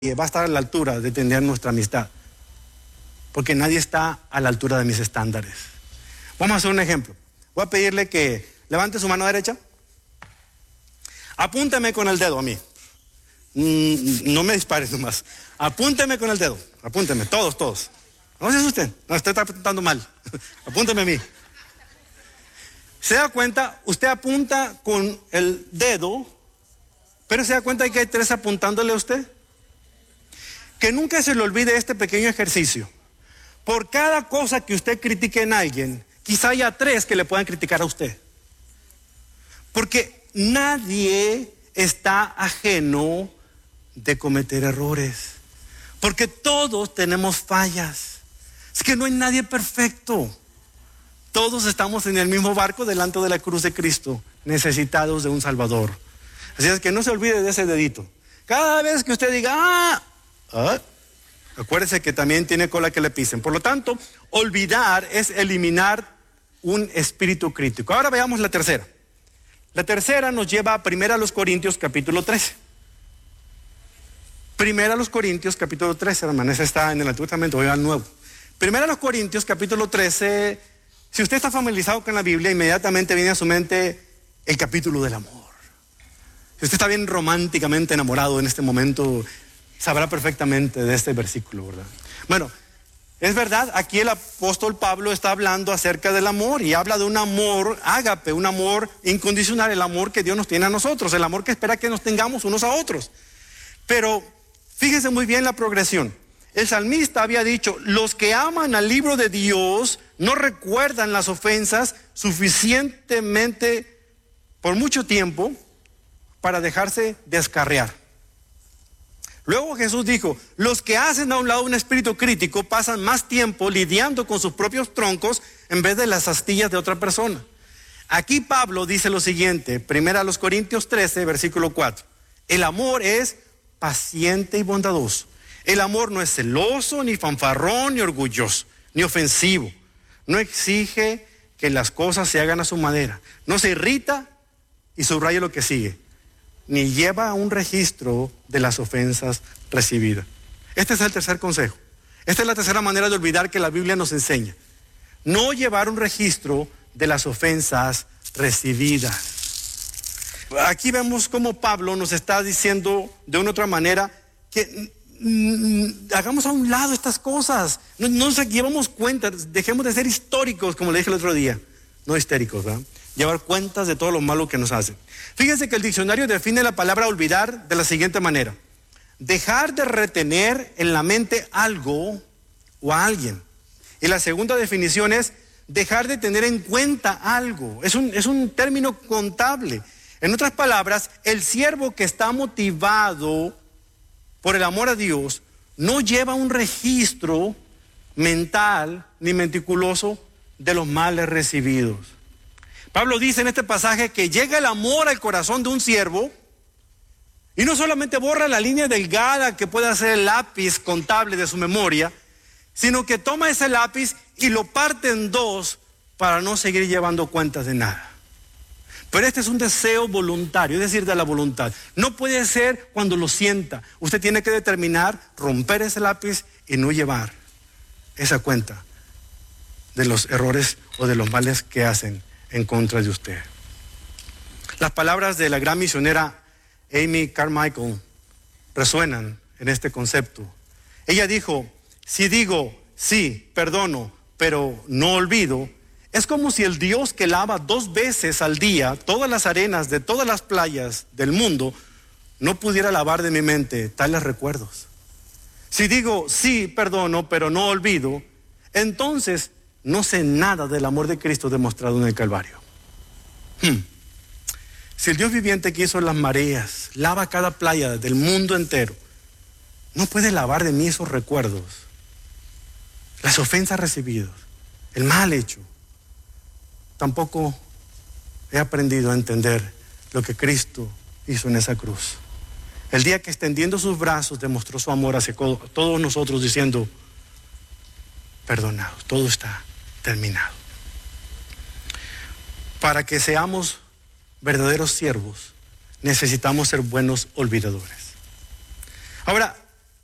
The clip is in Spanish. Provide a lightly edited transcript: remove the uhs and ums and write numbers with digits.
va a estar a la altura de tener nuestra amistad, porque nadie está a la altura de mis estándares. Vamos a hacer un ejemplo. Voy a pedirle que levante su mano derecha. Apúnteme con el dedo a mí. No me dispares nomás. Apúnteme con el dedo. Apúnteme, todos. No se asusten, no, usted está apuntando mal. Apúnteme a mí. ¿Se da cuenta? Usted apunta con el dedo, pero se da cuenta de que hay 3 apuntándole a usted. Que nunca se le olvide este pequeño ejercicio. Por cada cosa que usted critique en alguien, quizá haya 3 que le puedan criticar a usted. Porque nadie está ajeno de cometer errores. Porque todos tenemos fallas. Es que no hay nadie perfecto. Todos estamos en el mismo barco delante de la cruz de Cristo, necesitados de un Salvador. Así es que no se olvide de ese dedito. Cada vez que usted diga, acuérdese que también tiene cola que le pisen. Por lo tanto, olvidar es eliminar un espíritu crítico. Ahora veamos la tercera. La tercera nos lleva a 1 Corintios capítulo 13. 1 Corintios capítulo 13, hermano, ese está en el Antiguo Testamento, voy al Nuevo. 1 Corintios capítulo 13, si usted está familiarizado con la Biblia, inmediatamente viene a su mente el capítulo del amor. Si usted está bien románticamente enamorado en este momento, sabrá perfectamente de este versículo, ¿verdad? Bueno, es verdad, aquí el apóstol Pablo está hablando acerca del amor y habla de un amor ágape, un amor incondicional, el amor que Dios nos tiene a nosotros, el amor que espera que nos tengamos unos a otros. Pero fíjense muy bien la progresión. El salmista había dicho, los que aman al libro de Dios no recuerdan las ofensas suficientemente por mucho tiempo para dejarse descarriar. Luego Jesús dijo, los que hacen a un lado un espíritu crítico pasan más tiempo lidiando con sus propios troncos en vez de las astillas de otra persona. Aquí Pablo dice lo siguiente, 1 Corintios 13, versículo 4. El amor es paciente y bondadoso. El amor no es celoso, ni fanfarrón, ni orgulloso, ni ofensivo. No exige que las cosas se hagan a su manera. No se irrita, y subraya lo que sigue, ni lleva un registro de las ofensas recibidas. Este es el tercer consejo. Esta es la tercera manera de olvidar que la Biblia nos enseña. No llevar un registro de las ofensas recibidas. Aquí vemos cómo Pablo nos está diciendo de una otra manera que hagamos a un lado estas cosas. No nos llevamos cuenta, dejemos de ser históricos, como le dije el otro día. No histéricos, ¿verdad? Llevar cuentas de todo lo malo que nos hacen. Fíjense que el diccionario define la palabra olvidar de la siguiente manera: dejar de retener en la mente algo o a alguien. Y la segunda definición es dejar de tener en cuenta algo. Es un término contable. En otras palabras, el siervo que está motivado por el amor a Dios no lleva un registro mental ni meticuloso de los males recibidos. Pablo dice en este pasaje que llega el amor al corazón de un siervo y no solamente borra la línea delgada que puede hacer el lápiz contable de su memoria, sino que toma ese lápiz y lo parte en 2 para no seguir llevando cuentas de nada. Pero este es un deseo voluntario, es decir, de la voluntad. No puede ser cuando lo sienta. Usted tiene que determinar, romper ese lápiz y no llevar esa cuenta de los errores o de los males que hacen en contra de usted. Las palabras de la gran misionera Amy Carmichael resuenan en este concepto. Ella dijo, si digo, sí, perdono, pero no olvido, es como si el Dios que lava 2 veces al día todas las arenas de todas las playas del mundo no pudiera lavar de mi mente tales recuerdos. Si digo, sí, perdono, pero no olvido, entonces no sé nada del amor de Cristo demostrado en el Calvario. Si el Dios viviente que hizo las mareas lava cada playa del mundo entero, no puede lavar de mí esos recuerdos, las ofensas recibidas, el mal hecho. Tampoco he aprendido a entender lo que Cristo hizo en esa cruz. El día que extendiendo sus brazos demostró su amor hacia todos nosotros diciendo, perdonados, todo está terminado. Para que seamos verdaderos siervos, necesitamos ser buenos olvidadores. Ahora,